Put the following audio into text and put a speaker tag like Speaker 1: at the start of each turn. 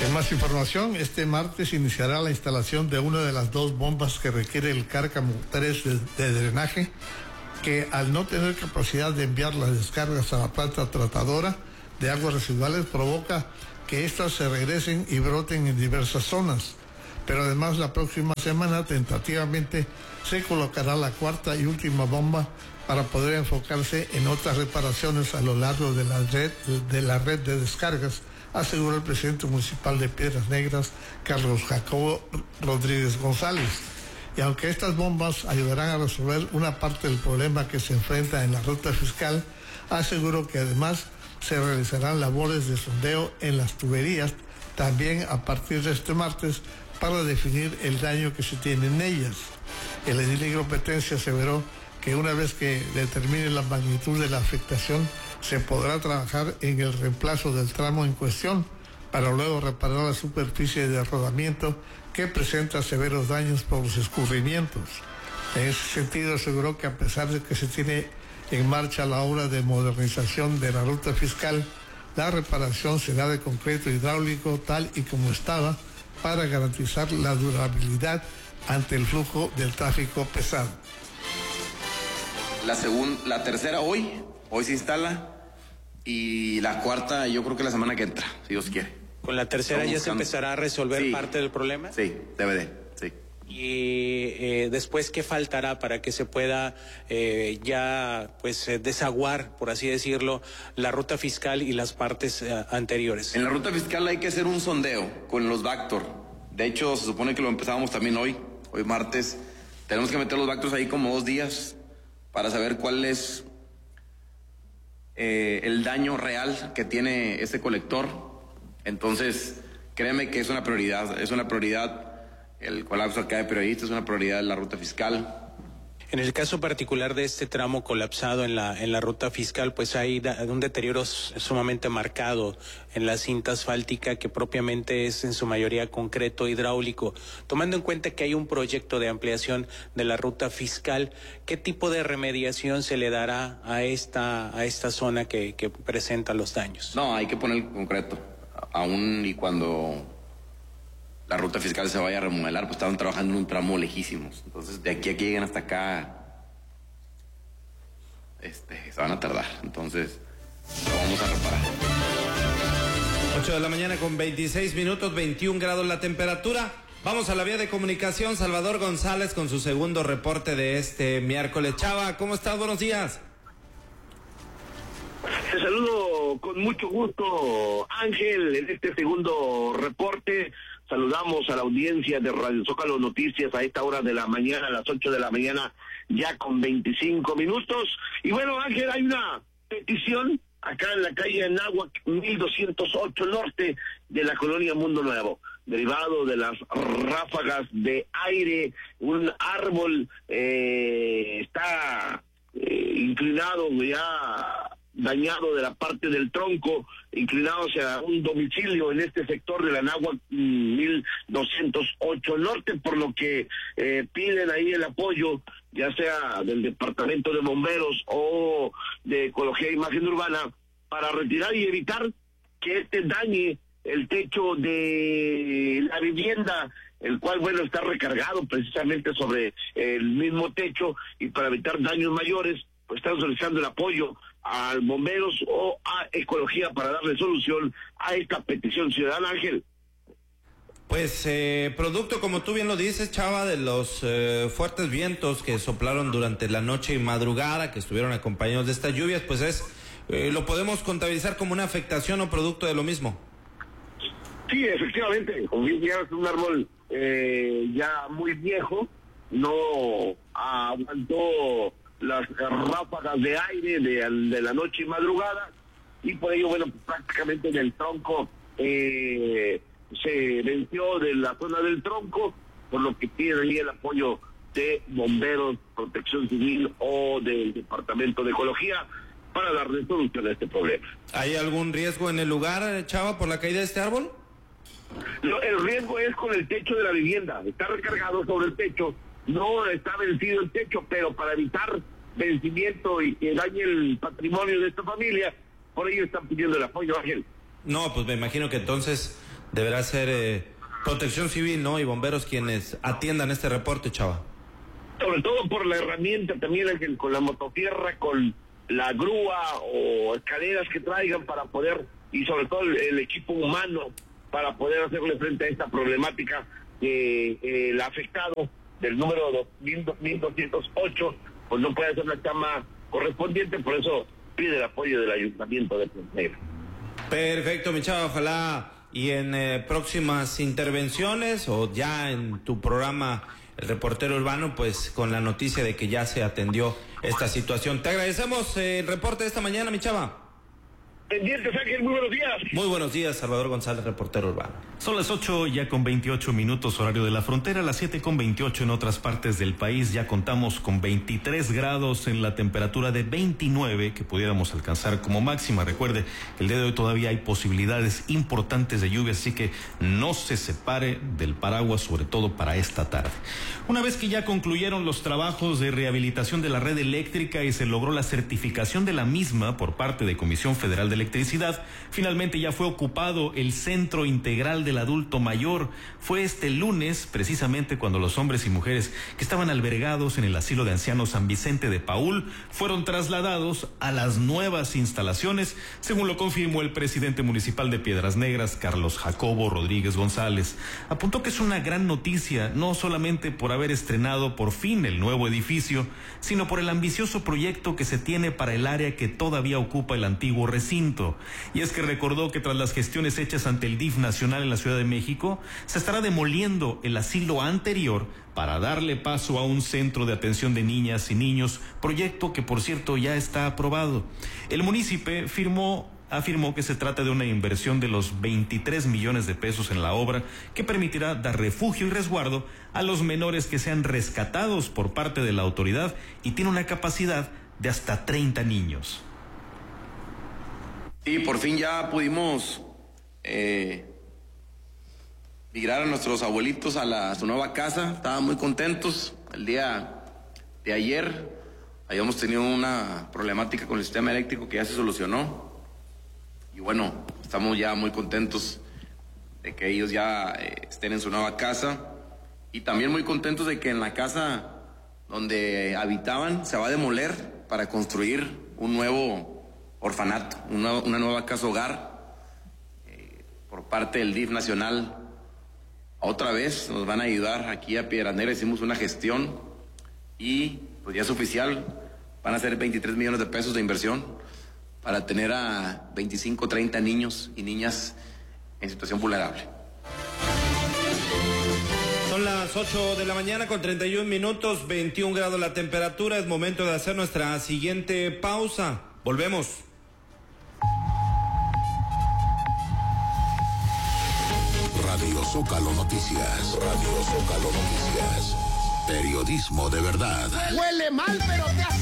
Speaker 1: En más información, este martes iniciará la instalación de una de las dos bombas que requiere el Cárcamo 3 de drenaje, que al no tener capacidad de enviar las descargas a la planta tratadora de aguas residuales provoca que éstas se regresen y broten en diversas zonas. Pero además la próxima semana tentativamente se colocará la cuarta y última bomba para poder enfocarse en otras reparaciones a lo largo de la red de descargas, aseguró el presidente municipal de Piedras Negras, Carlos Jacobo Rodríguez González. Y aunque estas bombas ayudarán a resolver una parte del problema que se enfrenta en la ruta fiscal, aseguró que además se realizarán labores de sondeo en las tuberías también a partir de este martes para definir el daño que se tiene en ellas. El edil Hidropetencia aseveró que una vez que determine la magnitud de la afectación, se podrá trabajar en el reemplazo del tramo en cuestión para luego reparar la superficie de rodamiento que presenta severos daños por los escurrimientos. En ese sentido aseguró que a pesar de que se tiene en marcha la obra de modernización de la ruta fiscal, la reparación será de concreto hidráulico tal y como estaba para garantizar la durabilidad ante el flujo del tráfico pesado.
Speaker 2: La tercera hoy se instala, y la cuarta yo creo que la semana que entra, si Dios quiere.
Speaker 3: ¿Con la tercera ya se empezará a resolver parte del problema?
Speaker 2: Sí, sí.
Speaker 3: Y después, ¿qué faltará para que se pueda desaguar, por así decirlo, la ruta fiscal y las partes anteriores?
Speaker 2: En la ruta fiscal hay que hacer un sondeo con los Vactor. De hecho, se supone que lo empezábamos también hoy martes. Tenemos que meter los Vactors ahí como 2 días para saber cuál es el daño real que tiene este colector. Entonces, créeme que es una prioridad. El colapso acá de periodistas es una prioridad de la ruta fiscal.
Speaker 3: En el caso particular de este tramo colapsado en la ruta fiscal, pues hay un deterioro sumamente marcado en la cinta asfáltica, que propiamente es en su mayoría concreto hidráulico. Tomando en cuenta que hay un proyecto de ampliación de la ruta fiscal, ¿qué tipo de remediación se le dará a esta zona que presenta los daños?
Speaker 2: No, hay que poner concreto. Aún y cuando la ruta fiscal se vaya a remodelar, pues estaban trabajando en un tramo lejísimos. Entonces, de aquí a que lleguen hasta acá, se van a tardar. Entonces, lo vamos a reparar.
Speaker 4: 8 de la mañana con 26 minutos, 21 grados la temperatura. Vamos a la vía de comunicación. Salvador González con su segundo reporte de este miércoles. Chava, ¿cómo estás? Buenos días.
Speaker 5: Te saludo con mucho gusto, Ángel, en este segundo reporte. Saludamos a la audiencia de Radio Zócalo Noticias a esta hora de la mañana, a las 8 de la mañana, ya con 25 minutos. Y bueno, Ángel, hay una petición acá en la calle Anáhuac 1208 Norte de la colonia Mundo Nuevo. Derivado de las ráfagas de aire, un árbol está inclinado, ya dañado de la parte del tronco, inclinado hacia un domicilio en este sector de la Anáhuac 1208 Norte, por lo que piden ahí el apoyo, ya sea del Departamento de Bomberos o de Ecología e Imagen Urbana, para retirar y evitar que dañe el techo de la vivienda, el cual, bueno, está recargado precisamente sobre el mismo techo, y para evitar daños mayores, pues están solicitando el apoyo a bomberos o a Ecología para darle solución a esta petición ciudadana, Ángel.
Speaker 4: Pues producto, como tú bien lo dices, Chava, de los fuertes vientos que soplaron durante la noche y madrugada, que estuvieron acompañados de estas lluvias, pues lo podemos contabilizar como una afectación o producto de lo mismo.
Speaker 5: Sí, efectivamente, como bien ya es un árbol ya muy viejo, no aguantó las ráfagas de aire de la noche y madrugada, y por ello, bueno, pues, prácticamente en el tronco se venció de la zona del tronco, por lo que tiene ahí el apoyo de bomberos, protección civil o del Departamento de Ecología para dar resolución a este problema.
Speaker 4: ¿Hay algún riesgo en el lugar, Chava, por la caída de este árbol?
Speaker 5: No, el riesgo es con el techo de la vivienda, está recargado sobre el techo, no está vencido el techo, pero para evitar vencimiento y que dañe el patrimonio de esta familia, por ello están pidiendo el apoyo, Ángel.
Speaker 4: No, pues me imagino que entonces deberá ser Protección Civil, ¿no? Y bomberos quienes atiendan este reporte, Chava.
Speaker 5: Sobre todo por la herramienta también, con la motosierra, con la grúa o escaleras que traigan para poder, y sobre todo el equipo humano, para poder hacerle frente a esta problemática que el afectado del número 2208 pues no puede hacer la chamba correspondiente, por eso pide el apoyo del Ayuntamiento de Puente Negro.
Speaker 4: Perfecto, mi Chava, ojalá y en próximas intervenciones o ya en tu programa El Reportero Urbano, pues con la noticia de que ya se atendió esta situación. Te agradecemos el reporte de esta mañana, mi Chava.
Speaker 5: Pendientes, Ángel, muy buenos días.
Speaker 4: Muy buenos días, Salvador González, reportero urbano.
Speaker 6: Son las 8 ya con 28 minutos, horario de la frontera, las 7 con 28 en otras partes del país. Ya contamos con 23 grados en la temperatura de 29 que pudiéramos alcanzar como máxima. Recuerde, el día de hoy todavía hay posibilidades importantes de lluvia, así que no se separe del paraguas, sobre todo para esta tarde. Una vez que ya concluyeron los trabajos de rehabilitación de la red eléctrica y se logró la certificación de la misma por parte de Comisión Federal de Electricidad, finalmente ya fue ocupado el Centro Integral del Adulto Mayor. Fue este lunes, precisamente cuando los hombres y mujeres que estaban albergados en el asilo de ancianos San Vicente de Paúl fueron trasladados a las nuevas instalaciones, según lo confirmó el presidente municipal de Piedras Negras, Carlos Jacobo Rodríguez González. Apuntó que es una gran noticia, no solamente por haber estrenado por fin el nuevo edificio, sino por el ambicioso proyecto que se tiene para el área que todavía ocupa el antiguo recinto. Y es que recordó que tras las gestiones hechas ante el DIF nacional en la Ciudad de México, se estará demoliendo el asilo anterior para darle paso a un centro de atención de niñas y niños, proyecto que por cierto ya está aprobado. El municipio afirmó que se trata de una inversión de los 23 millones de pesos en la obra que permitirá dar refugio y resguardo a los menores que sean rescatados por parte de la autoridad y tiene una capacidad de hasta 30 niños.
Speaker 2: Y por fin ya pudimos migrar a nuestros abuelitos a su nueva casa. Estaban muy contentos. El día de ayer habíamos tenido una problemática con el sistema eléctrico que ya se solucionó. Y bueno, estamos ya muy contentos de que ellos ya estén en su nueva casa. Y también muy contentos de que en la casa donde habitaban se va a demoler para construir un nuevo orfanato, una nueva casa hogar por parte del DIF nacional. Otra vez nos van a ayudar aquí a Piedras Negras, hicimos una gestión y pues ya es oficial, van a ser 23 millones de pesos de inversión para tener a 25, 30 niños y niñas en situación vulnerable.
Speaker 4: Son las 8 de la mañana con 31 minutos, 21 grados la temperatura. Es momento de hacer nuestra siguiente pausa. Volvemos.
Speaker 7: Radio Zócalo Noticias. Radio Zócalo Noticias. Periodismo de verdad.
Speaker 8: Huele mal, pero te